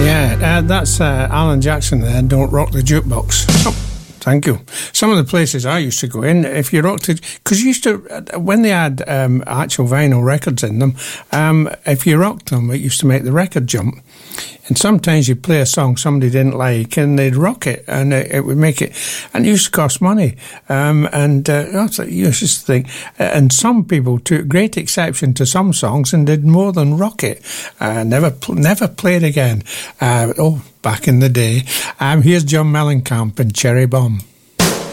That's Alan Jackson there, Don't Rock the Jukebox. Oh, thank you. Some of the places I used to go in, if you rocked it, because you used to, when they had actual vinyl records in them, if you rocked them, it used to make the record jump. And sometimes you'd play a song somebody didn't like and they'd rock it and it would make it, and it used to cost money. You used to think, and some people took great exception to some songs and did more than rock it. Never played again. Back in the day. Here's John Mellencamp and Cherry Bomb.